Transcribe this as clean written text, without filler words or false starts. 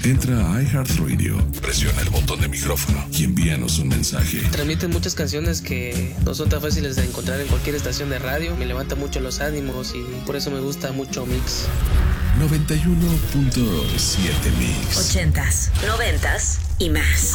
Entra a iHeartRadio, presiona el botón de micrófono y envíanos un mensaje. Transmiten muchas canciones que no son tan fáciles de encontrar en cualquier estación de radio. Me levanta mucho los ánimos y por eso me gusta mucho Mix. 91.7 Mix. 80s, 90s y más.